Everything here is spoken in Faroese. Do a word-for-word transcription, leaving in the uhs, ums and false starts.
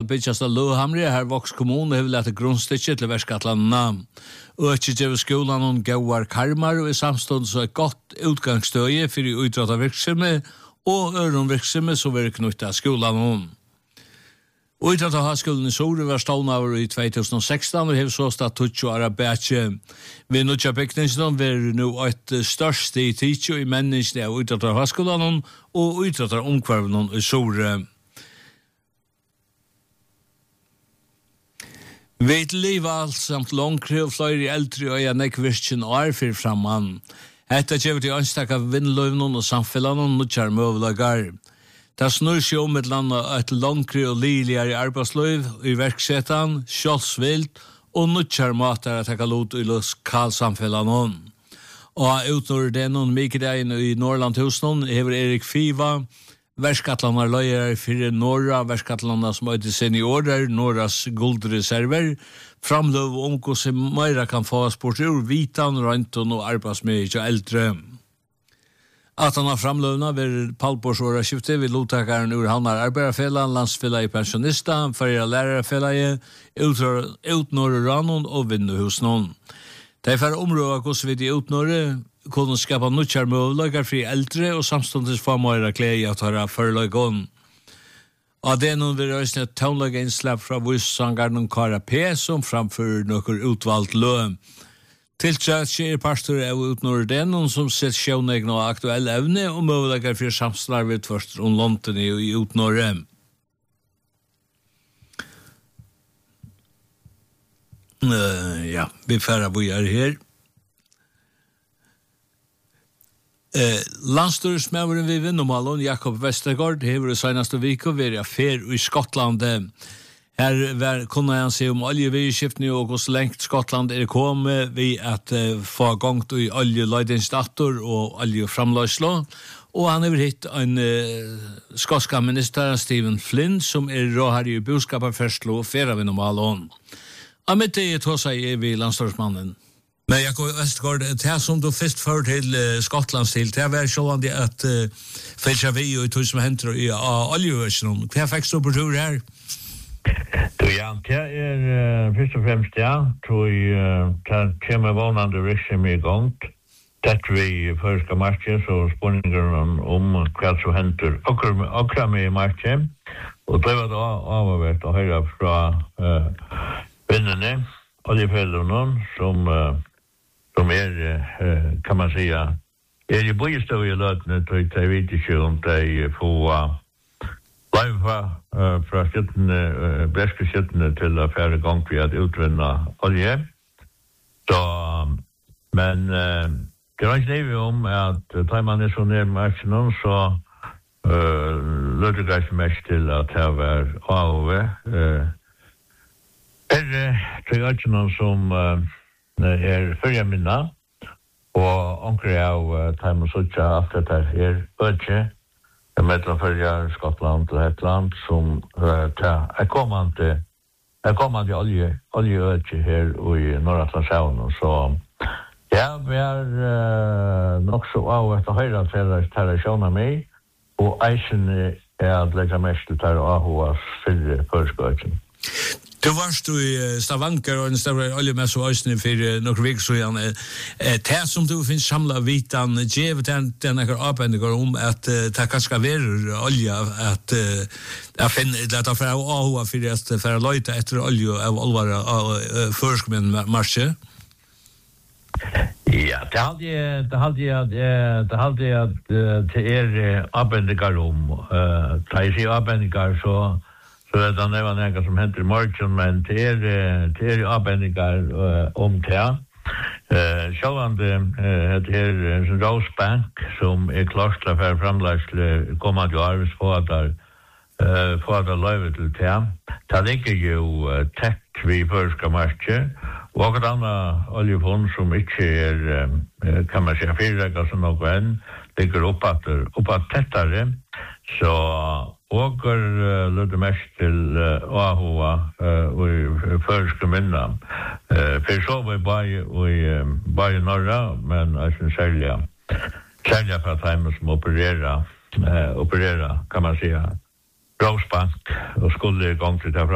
byggjas av Løhamri, her Voks kommune har lett grunnstikket til verskatlandene. Økje gjør skolen og gauar karmar og i samstånd så et godt utgangsstøye for i utdratt av virksomhet og øren virksomhet som vil knytte skolen. Utdratt av skolen i Sore var stående over i tjuetusen og seksten og har så stått tutsi og arbeidje. Vi nødja bygningsen vil nå et største i tidsi i menneskene av utdratt av skolen og utdratt av omkvarven i Sore. Vet livet alt samt langkre og flere eldre og jeg nekvirkjen og er for framman. Hetta gjør til ønstak av vindløvnen og samfellan og nødjar møvelagar. Det snur seg om et land av et langkre og liligere arbeidsløv i verksetan, kjølsvilt og nødjar matar at jeg lot i lokalsamfellan. Og utnår det noen mikrein i Norrlandhusen hever Erik Fiva, Verskatlanar løyer for Norra, Verskatlanar som er til seniorer, Norras guldreserver, framløv om hvordan meira kan få sport ur vitan, røynton og arbeidsmøy til eldre. At han har framløvna ved Palborsåra skiftet ved lottakaren ur Halmar Arbeiderfellan, landsfellag i pensjonista, Farja lærerfellag, utnåre ranon og vinduhusnon. Det er for området hvordan vi de utnåre kunne skapa nødjar møvelagar fri eldre og samståndes få meira klei at ha forelagon. Og det er noen vil røysne et tånlaga innslapp fra vissangaren Kara P. som framfører nokkur utvalgt lø. Tiltrætt skjer pastor av utnår det noen som sett sjånegn og aktuell evne og møvelagar fri samslarvet først om London i utnåre. Uh, ja, vi færa vi er her. Eh, Landstyresmøveren vi vinnermalen, Jakob Vestergaard, hever det senaste viko vært affær i Skottland. Her var, kunne han se om oljevirskiftene og hvor lengt Skottland er kommet ved at uh, få gongt i oljeleidingsdator og oljeframløslo. Og han har hitt en uh, skotska minister, Stephen Flynn, som er råd i boskaperferslo og færa vinnermalen. Og med det tog seg er vi landstyresmannen. Men Jakob Vestergaard, det som du først fører til uh, Skottlands til, det var sånn at uh, felsa vi og tog som henter i uh, oljeøsene. Hva fikk du på tur her? Du, ja, det er uh, først og fremst, ja, tror jeg, det kommer vånande virksomhet i gang. Dette vi først av markedet, så spørninger om hva som henter akkurat med i markedet. Og det var da avhørt å høre fra uh, vinnerne, oljefellene, som uh, som er, uh, kan man säga, er i bojestøv i løtene, så jeg vet ikke om de får uh, live fra, uh, fra skjøttene, uh, breske skjøttene til å fære gang for å utvinne olje. Så, men uh, det er ikke nevig om at uh, tar man er så ned med aksjonen, så uh, løter det ikke mest til at det var av uh, er det tre aksjonen som uh, er fyrja minna, og omkring av uh, Time og Sucha, alt dette er ødje, mellom fyrja Skottland og Hetland, som uh, er kommande, er kommande olje, oljeødje her i Norratlandshavnen. Så ja, vi er uh, nok så av etter høyre til å sjåne meg, og eisen er at legge mest til å ha fyrre førskøtjen. Du varst du i Stavanger og en større oljemess og øsne for noen vik så igjen. Det som du finnes samlet vitan, gjev den denne avbendinger om at det kanskje være olje, at jeg finner dette for å ha for at for å løyte etter olje av olvare av førskmen marsje? Ja, det hadde jeg, det hadde jeg, det hadde jeg til er avbendinger om. Da jeg sier avbendinger, så Så det er nevan ega som henter i morgen, men det er, det er avbendinger uh, om det. Uh, Sjåvande uh, det er en Rosebank som er klart til å være fremlegselig kommende år, for at det uh, for at det løyver til det. Det ligger jo uh, tett vi førska markje, og et annet oljefond som ikke er, uh, kan man si, fyrrega som noe enn, ligger oppat tettere, så og er uh, lødde mest til uh, Ahua uh, i førske minna. Uh, for så var jeg bare i um, bare norra, men jeg synes særlig særlig fra timen som opererer, uh, opererer, kan man si, Rosebank, og skulle i gang til det